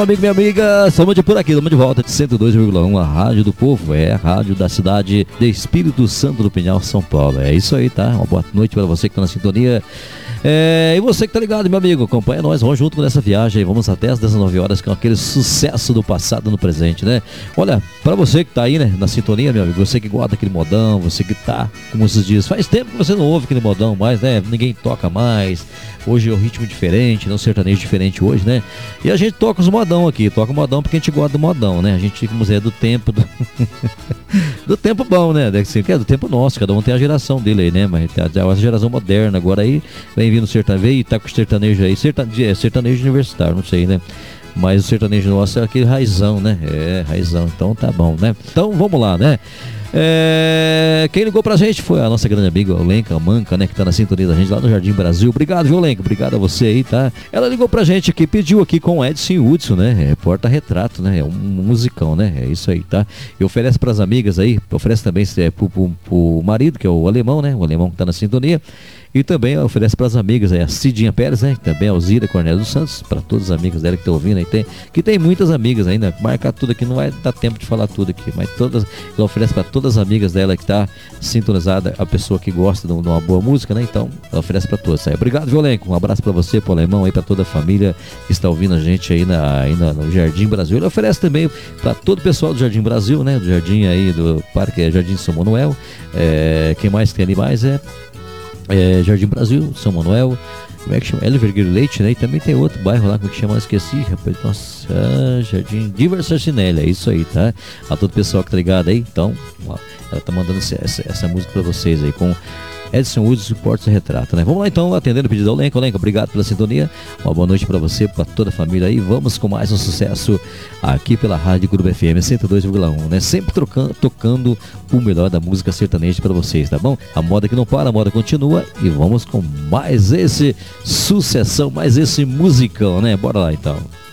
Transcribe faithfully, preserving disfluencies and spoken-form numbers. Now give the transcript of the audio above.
amigo, minha amiga, estamos de por aqui, estamos de volta de cento e dois vírgula um, a Rádio do Povo, é a rádio da cidade de Espírito Santo do Pinhal, São Paulo. É isso aí, tá? Uma boa noite para você que está na sintonia. É, e você que tá ligado, meu amigo, acompanha nós, vamos junto nessa viagem aí, vamos até as dezenove horas com aquele sucesso do passado no presente, né? Olha, pra você que tá aí, né, na sintonia, meu amigo, você que gosta daquele modão, você que tá, como esses dias, faz tempo que você não ouve aquele modão mais, né? Ninguém toca mais, hoje é um ritmo diferente, não um sertanejo diferente hoje, né? E a gente toca os modão aqui, toca o modão porque a gente gosta do modão, né? A gente, como é do tempo do, do tempo bom, né? Que é do tempo nosso, cada um tem a geração dele aí, né? Mas tem a geração moderna agora aí, vem vindo sertanejo e tá com sertanejo aí, sertanejo, é, sertanejo universitário, não sei, né? Mas o sertanejo nosso é aquele raizão, né? É, raizão, então tá bom, né? Então vamos lá, né? É, quem ligou pra gente foi a nossa grande amiga Olenka Manca, né? Que tá na sintonia da gente lá no Jardim Brasil. Obrigado, viu, Olenka? Obrigado a você aí, tá? Ela ligou pra gente aqui, pediu aqui com o Edson Hudson, né? É porta-retrato, né? É um musicão, né? É isso aí, tá? E oferece pras amigas aí, oferece também é, pro, pro, pro marido, que é o alemão, né? O alemão que tá na sintonia. E também oferece para as amigas aí, a Cidinha Pérez, né? Também a Alzira Cornélio dos Santos, para todas as amigas dela que estão ouvindo aí, tem, que tem muitas amigas ainda, marcar tudo aqui, não vai dar tempo de falar tudo aqui, mas todas, ela oferece para todas as amigas dela que está sintonizada, a pessoa que gosta de uma boa música, né? Então, ela oferece para todas aí. Obrigado, Violenco, um abraço para você, pro alemão aí, para toda a família que está ouvindo a gente aí, na, aí na, no Jardim Brasil. Ele oferece também para todo o pessoal do Jardim Brasil, né? Do Jardim aí, do Parque é, Jardim São Manuel. É, quem mais tem ali mais é É, Jardim Brasil, São Manuel, como é que chama? Hélio Vergueiro Leite, né? E também tem outro bairro lá, como é que chama? Esqueci, rapaz. Nossa, Jardim Diversacinelli, é isso aí, tá? A todo o pessoal que tá ligado aí, então, ó, ela tá mandando essa, essa música pra vocês aí, com Edson Woods e Porto Retrato, né? Vamos lá então, atendendo o pedido da Olenka. Olenka, obrigado pela sintonia, uma boa noite pra você, pra toda a família aí. Vamos com mais um sucesso aqui pela Rádio Clube F M cento e dois vírgula um, né? Sempre trocando, tocando o melhor da música sertaneja pra vocês, tá bom? A moda que não para, a moda continua e vamos com mais esse sucessão, mais esse musicão, né? Bora lá então.